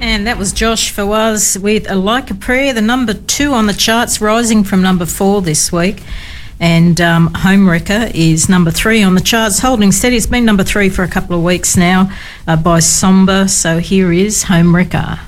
And that was Josh Fawaz with Like a Prayer, the number 2 on the charts, rising from number 4 this week. And Home Wrecker is number 3 on the charts, holding steady. It's been number 3 for a couple of weeks now by Somber. So here is Home Wrecker.